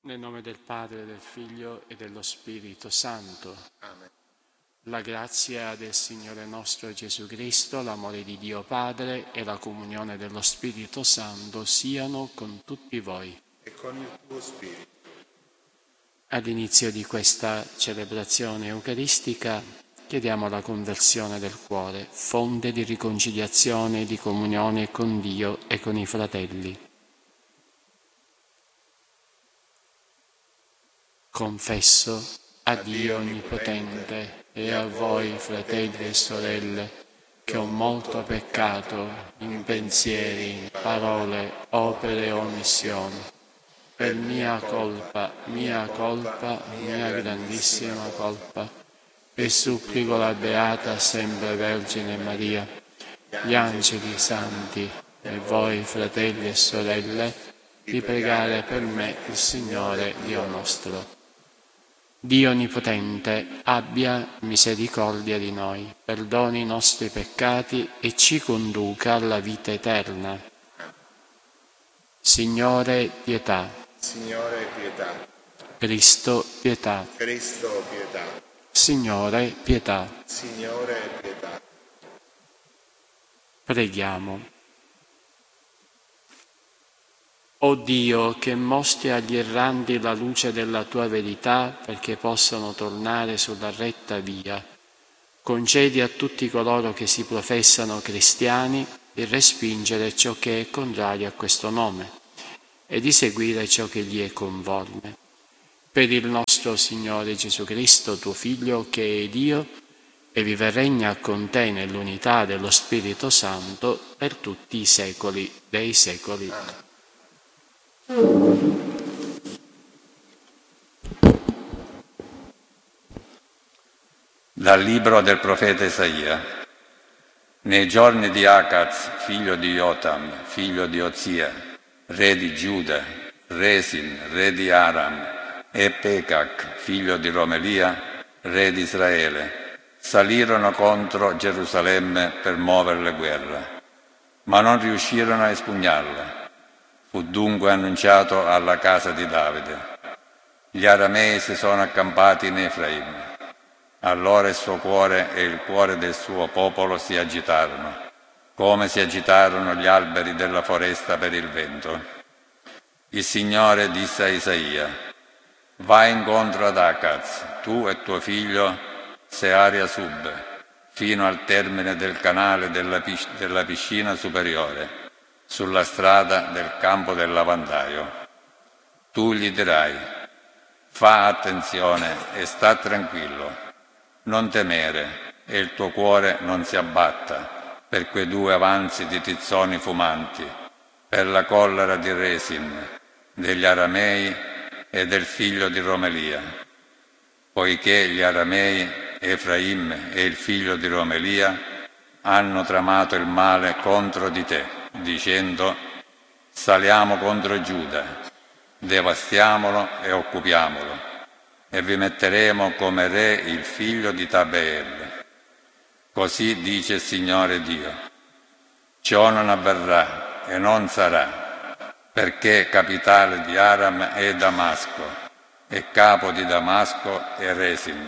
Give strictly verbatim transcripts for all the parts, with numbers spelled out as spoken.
Nel nome del Padre, del Figlio e dello Spirito Santo. Amen. La grazia del Signore nostro Gesù Cristo, l'amore di Dio Padre e la comunione dello Spirito Santo siano con tutti voi. E con il tuo spirito. All'inizio di questa celebrazione eucaristica chiediamo la conversione del cuore, fonte di riconciliazione e di comunione con Dio e con i fratelli. Confesso a Dio Onnipotente e a voi, fratelli e sorelle, che ho molto peccato in pensieri, in parole, opere e omissioni. Per mia colpa, mia colpa, mia grandissima colpa. E supplico la Beata sempre Vergine Maria, gli angeli santi e voi, fratelli e sorelle, di pregare per me il Signore Dio nostro. Dio Onnipotente abbia misericordia di noi, perdoni i nostri peccati e ci conduca alla vita eterna. Signore, pietà. Signore, pietà. Cristo, pietà. Cristo, pietà. Signore, pietà. Signore, pietà. Preghiamo. O Dio, che mostri agli erranti la luce della tua verità perché possano tornare sulla retta via, concedi a tutti coloro che si professano cristiani di respingere ciò che è contrario a questo nome e di seguire ciò che gli è conforme. Per il nostro Signore Gesù Cristo, tuo Figlio, che è Dio, e vive e regna con te nell'unità dello Spirito Santo per tutti i secoli dei secoli. Dal libro del profeta Isaia. Nei giorni di Acaz, figlio di Jotam, figlio di Ozia, re di Giuda, Resin, re di Aram, e Pecac, figlio di Romelia, re di Israele, salirono contro Gerusalemme per muoverle guerra, ma non riuscirono a espugnarla. Fu dunque annunciato alla casa di Davide. Gli aramei si sono accampati in Efraim. Allora il suo cuore e il cuore del suo popolo si agitarono, come si agitarono gli alberi della foresta per il vento. Il Signore disse a Isaia: vai incontro ad Acaz, tu e tuo figlio Searia Sub, fino al termine del canale della, pisc- della piscina superiore, sulla strada del campo del lavandaio. Tu gli dirai: fa attenzione e sta tranquillo, non temere, e il tuo cuore non si abbatta per quei due avanzi di tizzoni fumanti, per la collera di Resin, degli aramei e del figlio di Romelia, poiché gli aramei, Efraim e il figlio di Romelia, hanno tramato il male contro di te, dicendo: saliamo contro Giuda, devastiamolo e occupiamolo, e vi metteremo come re il figlio di Tabeel. Così dice il Signore Dio: ciò non avverrà e non sarà, perché capitale di Aram è Damasco, e capo di Damasco è Resin.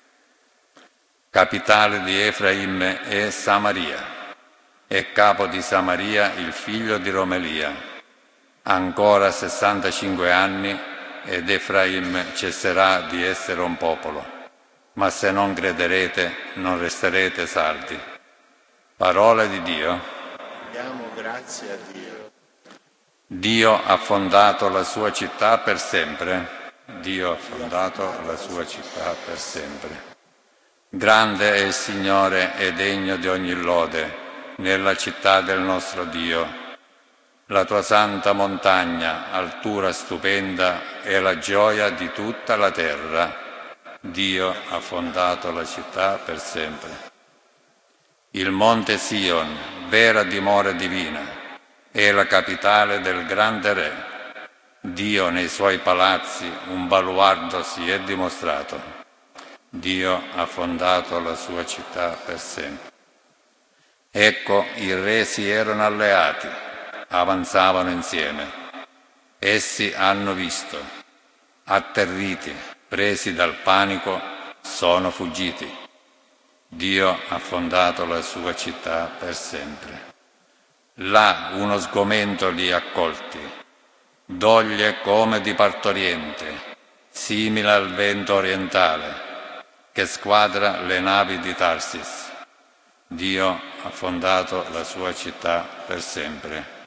Capitale di Efraim è Samaria, e capo di Samaria il figlio di Romelia. Ancora sessantacinque anni ed Efraim cesserà di essere un popolo, ma se non crederete non resterete saldi. Parola di Dio. Diamo grazie a Dio. Dio ha fondato la sua città per sempre. Dio ha fondato la sua città per sempre. Grande è il Signore e degno di ogni lode nella città del nostro Dio. La tua santa montagna, altura stupenda, è la gioia di tutta la terra. Dio ha fondato la città per sempre. Il monte Sion, vera dimora divina, è la capitale del grande Re. Dio nei suoi palazzi un baluardo si è dimostrato. Dio ha fondato la sua città per sempre. Ecco, i re si erano alleati, avanzavano insieme. Essi hanno visto, atterriti, presi dal panico, sono fuggiti. Dio ha fondato la sua città per sempre. Là uno sgomento li ha accolti, doglie come di partoriente, simile al vento orientale, che squadra le navi di Tarsis. Dio ha fondato la sua città per sempre.